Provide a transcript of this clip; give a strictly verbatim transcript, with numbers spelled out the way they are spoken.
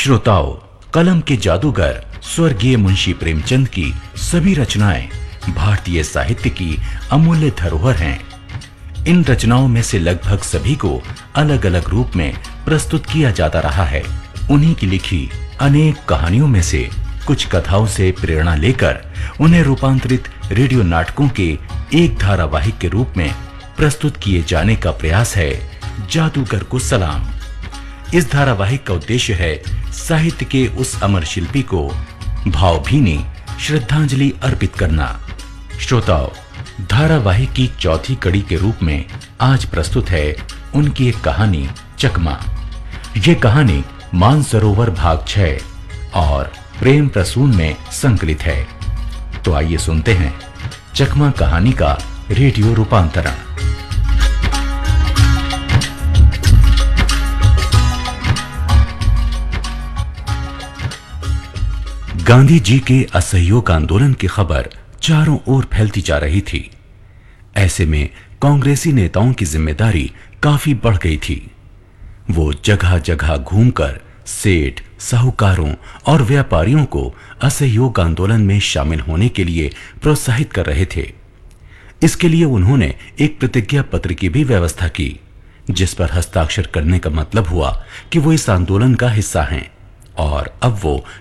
श्रोताओं, कलम के जादूगर स्वर्गीय मुंशी प्रेमचंद की सभी रचनाएं भारतीय साहित्य की अमूल्य धरोहर हैं। इन रचनाओं में से लगभग सभी को अलग अलग रूप में प्रस्तुत किया जाता रहा है। उन्हीं की लिखी अनेक कहानियों में से कुछ कथाओं से प्रेरणा लेकर उन्हें रूपांतरित रेडियो नाटकों के एक धारावाहिक के रूप में प्रस्तुत किए जाने का प्रयास है जादूगर को सलाम। इस धारावाहिक का उद्देश्य है साहित्य के उस अमर शिल्पी को भावभीनी श्रद्धांजलि अर्पित करना। श्रोताओं, धारावाहिक की चौथी कड़ी के रूप में आज प्रस्तुत है उनकी एक कहानी चकमा। ये कहानी मानसरोवर भाग छह और प्रेम प्रसून में संकलित है। तो आइए सुनते हैं चकमा कहानी का रेडियो रूपांतरण। गांधी जी के असहयोग आंदोलन की खबर चारों ओर फैलती जा रही थी। ऐसे में कांग्रेसी नेताओं की जिम्मेदारी काफी बढ़ गई थी। वो जगह जगह घूमकर सेठ, साहूकारों और व्यापारियों को असहयोग आंदोलन में शामिल होने के लिए प्रोत्साहित कर रहे थे। इसके लिए उन्होंने एक प्रतिज्ञा पत्र की भी व्यवस्था की, जिस पर हस्ताक्षर करने का मतलब हुआ कि वो इस आंदोलन का हिस्सा हैं और अब वो